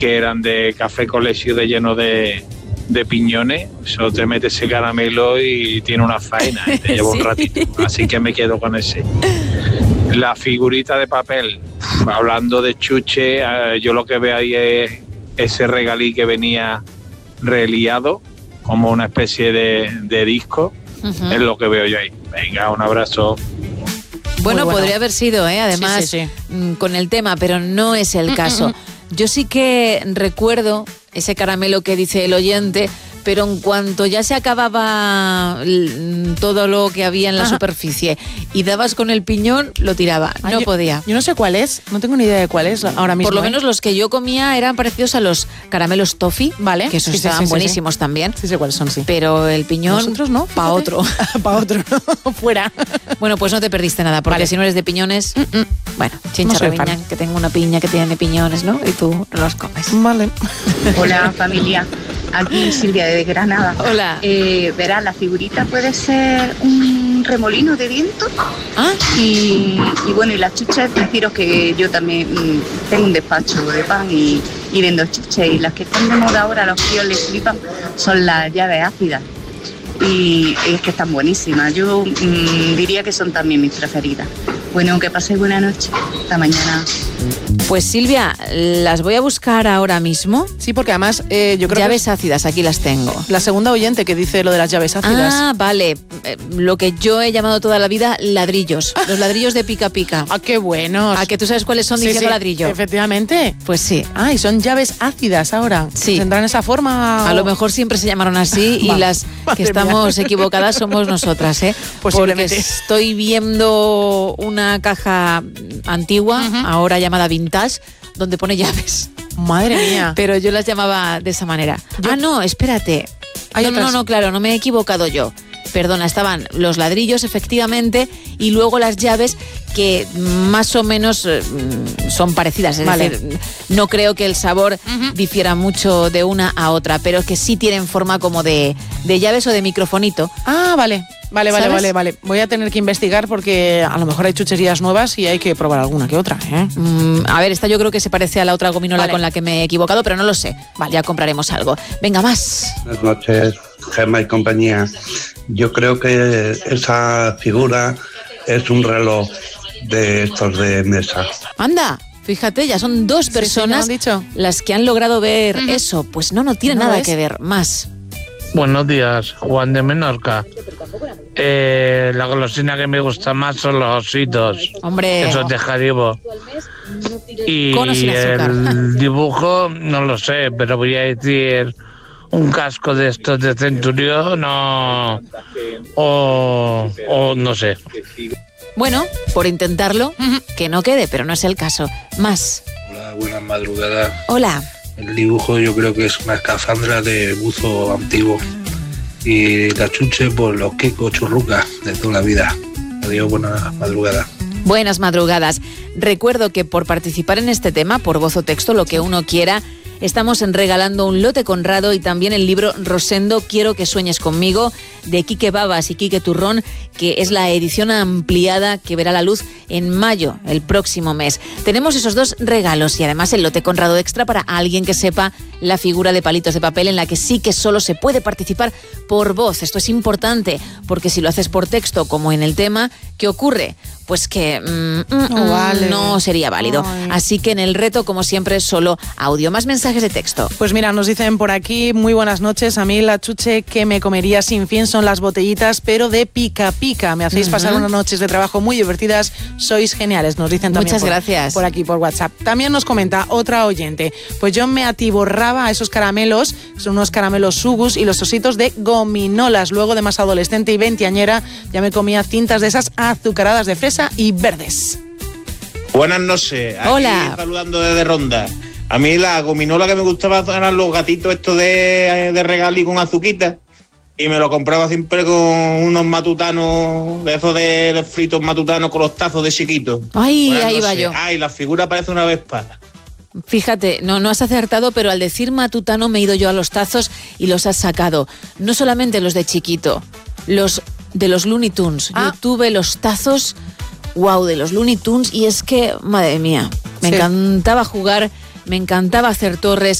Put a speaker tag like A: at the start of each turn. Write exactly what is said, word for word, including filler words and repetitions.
A: que eran de café con leche de lleno de, de piñones. Solo te metes ese caramelo y tiene una faena y te lleva sí. un ratito. Así que me quedo con ese. La figurita de papel, hablando de chuche, eh, yo lo que veo ahí es ese regalí que venía reliado, como una especie de, de disco. Uh-huh. Es lo que veo yo ahí. Venga, un abrazo.
B: Bueno, bueno, podría haber sido, ¿eh? Además, sí, sí, sí. con el tema, pero no es el caso. Yo sí que recuerdo ese caramelo que dice el oyente, pero en cuanto ya se acababa todo lo que había en la Ajá. superficie y dabas con el piñón, lo tiraba. No
C: Ay, yo,
B: podía.
C: Yo no sé cuál es, no tengo ni idea de cuál es ahora mismo.
B: Por lo
C: ¿eh?
B: menos los que yo comía eran parecidos a los caramelos toffee, ¿vale? Que esos sí, estaban sí, sí, buenísimos
C: sí.
B: también.
C: Sí sé cuáles son, sí.
B: Pero el piñón,
C: nosotros no,
B: pa' otro.
C: Pa' otro, fuera.
B: Bueno, pues no te perdiste nada, porque vale. si no eres de piñones, mm-mm. bueno, chincharrabiña, no que tengo una piña que tiene piñones, ¿no? Y tú no los comes.
C: Vale.
D: Hola, familia. Aquí Silvia de Granada.
B: Hola.
D: Eh, verás, la figurita puede ser un remolino de viento.
B: ¿Ah?
D: Y, y bueno, y las chuches, deciros que yo también mmm, tengo un despacho de pan y, y vendo chuches. Y las que están de moda ahora, a los críos les flipan, son las llaves ácidas. Y, y es que están buenísimas. Yo mmm, diría que son también mis preferidas. Bueno, que paséis buena noche. Hasta mañana.
B: Pues Silvia, las voy a buscar ahora mismo.
C: Sí, porque además eh, yo creo
B: llaves
C: que
B: ácidas, aquí las tengo.
C: La segunda oyente que dice lo de las llaves ácidas.
B: Ah, vale. Eh, lo que yo he llamado toda la vida ladrillos. Los ladrillos de pica pica.
C: Ah, qué buenos.
B: ¿A que tú sabes cuáles son
C: sí,
B: diciendo
C: sí,
B: ladrillo?
C: Efectivamente.
B: Pues sí.
C: Ah, y son llaves ácidas ahora.
B: Sí.
C: ¿Tendrán esa forma?
B: A lo mejor siempre se llamaron así y las que estamos mía. equivocadas somos nosotras, ¿eh? Porque estoy viendo una caja antigua, uh-huh. ahora llamada vintage, donde pone llaves.
C: Madre mía.
B: Pero yo las llamaba de esa manera. Yo... Ah, no, espérate.
C: ¿Hay
B: no, no, no, claro, no me he equivocado yo. Perdona, estaban los ladrillos, efectivamente, y luego las llaves que más o menos eh, son parecidas. Es
C: vale.
B: decir, no creo que el sabor uh-huh. difiera mucho de una a otra, pero que sí tienen forma como de, de llaves o de microfonito.
C: Ah, vale. Vale, vale,
B: ¿sabes?
C: vale, vale. Voy a tener que investigar porque a lo mejor hay chucherías nuevas y hay que probar alguna que otra, ¿eh?
B: Mm, a ver, esta yo creo que se parece a la otra gominola vale. con la que me he equivocado, pero no lo sé. Vale, ya compraremos algo. Venga, más.
E: Buenas noches, Gemma y compañía. Yo creo que esa figura es un reloj de estos de mesa.
B: Anda. Fíjate, ya son dos personas
C: sí, sí, ¿no han dicho?
B: las que han logrado ver uh-huh. eso. Pues no, no tiene
C: ¿No
B: nada
C: ves?
B: que ver. Más.
F: Buenos días, Juan de Menorca. Eh, la golosina que me gusta más son los ositos.
B: Hombre.
F: Esos de Haribo. Y
B: el
F: dibujo, no lo sé, pero voy a decir un casco de estos de Centurión o, o, o no sé.
B: Bueno, por intentarlo, que no quede, pero no es el caso. Más.
G: Hola, buenas madrugadas.
B: Hola.
G: El dibujo yo creo que es una escafandra de buzo antiguo. Y la chuche, pues los quecos churrucas de toda la vida. Adiós, buenas madrugadas.
B: Buenas madrugadas. Recuerdo que por participar en este tema, por voz o texto, lo que uno quiera, estamos regalando un lote Conrado y también el libro Rosendo, Quiero que sueñes conmigo, de Quique Babas y Quique Turrón, que es la edición ampliada que verá la luz en mayo, el próximo mes. Tenemos esos dos regalos y además el lote Conrado extra para alguien que sepa la figura de palitos de papel, en la que sí que solo se puede participar por voz. Esto es importante, porque si lo haces por texto, como en el tema, ¿qué ocurre? Pues que mm, mm,
C: no, vale.
B: no sería válido. Ay. Así que en el reto, como siempre, solo audio. Más mensajes de texto.
C: Pues mira, nos dicen por aquí, muy buenas noches. A mí la chuche que me comería sin fin son las botellitas, pero de pica pica. Me hacéis uh-huh. pasar unas noches de trabajo muy divertidas. Sois geniales, nos dicen también.
B: Muchas
C: por,
B: gracias.
C: Por aquí, por WhatsApp. También nos comenta otra oyente. Pues yo me atiborraba a esos caramelos, son unos caramelos sugus y los ositos de gominolas. Luego de más adolescente y veinteañera, ya me comía cintas de esas azucaradas de fresa y verdes.
H: Buenas noches. Aquí
B: hola.
H: Saludando desde Ronda. A mí la gominola que me gustaba eran los gatitos estos de, de regalí con azuquita. Y me lo compraba siempre con unos matutanos, de esos de, de fritos matutanos con los tazos de chiquitos.
B: Ay,
H: Buenas
B: ahí
H: noches.
B: va yo.
H: Ay, la figura parece una vespa.
B: Fíjate, no, no has acertado, pero al decir matutano me he ido yo a los tazos y los has sacado. No solamente los de chiquito, los de los Looney Tunes. Ah. Yo tuve los tazos, wow, de los Looney Tunes, y es que, madre mía, me sí. encantaba jugar me encantaba hacer torres